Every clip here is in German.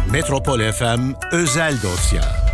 Metropol FM özel dosya.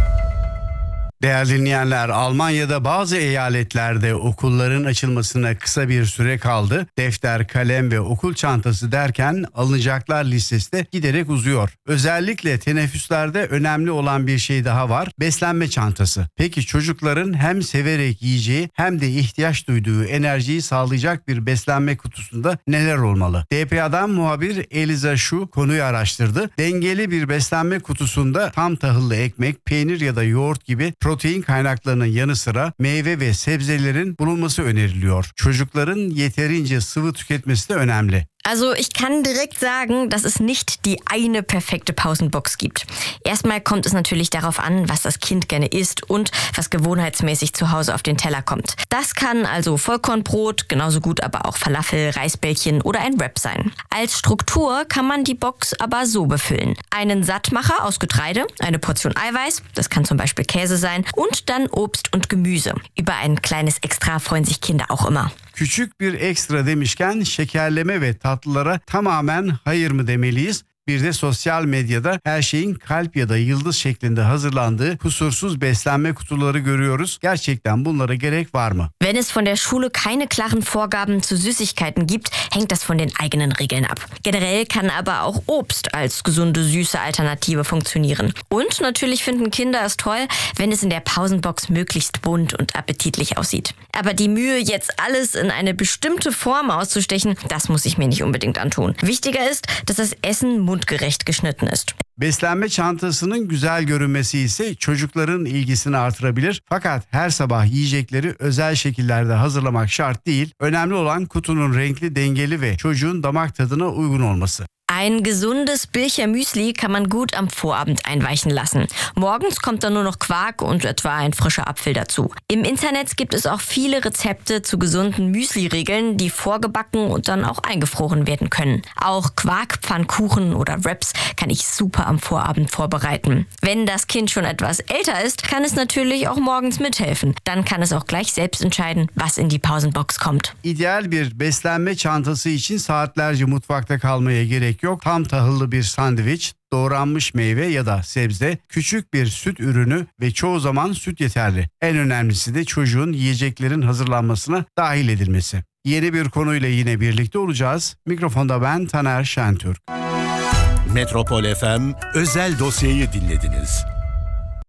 Değerli dinleyenler, Almanya'da bazı eyaletlerde okulların açılmasına kısa bir süre kaldı. Defter, kalem ve okul çantası derken alınacaklar listesi de giderek uzuyor. Özellikle teneffüslerde önemli olan bir şey daha var: beslenme çantası. Peki çocukların hem severek yiyeceği hem de ihtiyaç duyduğu enerjiyi sağlayacak bir beslenme kutusunda neler olmalı? DPA'dan muhabir Eliza Şu konuyu araştırdı. Dengeli bir beslenme kutusunda tam tahıllı ekmek, peynir ya da yoğurt gibi protein kaynaklarının yanı sıra meyve ve sebzelerin bulunması öneriliyor. Çocukların yeterince sıvı tüketmesi de önemli. Also ich kann direkt sagen, dass es nicht die eine perfekte Pausenbox gibt. Erstmal kommt es natürlich darauf an, was das Kind gerne isst und was gewohnheitsmäßig zu Hause auf den Teller kommt. Das kann also Vollkornbrot, genauso gut aber auch Falafel, Reisbällchen oder ein Wrap sein. Als Struktur kann man die Box aber so befüllen: einen Sattmacher aus Getreide, eine Portion Eiweiß, das kann zum Beispiel Käse sein, und dann Obst und Gemüse. Über ein kleines Extra freuen sich Kinder auch immer. Küçük bir ekstra demişken şekerleme ve tatlılara tamamen hayır mı demeliyiz? Bir de sosyal medyada her şeyin kalp ya da yıldız şeklinde hazırlandığı kusursuz beslenme kutuları görüyoruz. Gerçekten bunlara gerek var mı? Wenn es von der Schule keine klaren Vorgaben zu Süßigkeiten gibt, hängt das von den eigenen Regeln ab. Generell kann aber auch Obst als gesunde, süße Alternative funktionieren. Und natürlich finden Kinder es toll, wenn es in der Pausenbox möglichst bunt und appetitlich aussieht. Aber die Mühe, jetzt alles in eine bestimmte Form auszustechen, das muss ich mir nicht unbedingt antun. Wichtiger ist, dass das Essen mundgerecht geschnitten ist. Beslenme çantasının güzel görünmesi ise çocukların ilgisini artırabilir. Fakat her sabah yiyecekleri özel şekillerde hazırlamak şart değil. Önemli olan kutunun renkli, dengeli ve çocuğun damak tadına uygun olması. Ein gesundes Bircher Müsli kann man gut am Vorabend einweichen lassen. Morgens kommt dann nur noch Quark und etwa ein frischer Apfel dazu. Im Internet gibt es auch viele Rezepte zu gesunden Müsli-Regeln, die vorgebacken und dann auch eingefroren werden können. Auch Quarkpfannkuchen oder Wraps kann ich super am Vorabend vorbereiten. Wenn das Kind schon etwas älter ist, kann es natürlich auch morgens mithelfen. Dann kann es auch gleich selbst entscheiden, was in die Pausenbox kommt. İdeal bir beslenme çantası için saatlerce mutfakta kalmaya gerek yok. Tam tahıllı bir sandviç, doğranmış meyve ya da sebze, küçük bir süt ürünü ve çoğu zaman süt yeterli. En önemlisi de çocuğun yiyeceklerin hazırlanmasına dahil edilmesi. Yeni bir konuyla yine birlikte olacağız. Mikrofonda ben Taner Şentürk. Metropol FM özel dosyayı dinlediniz.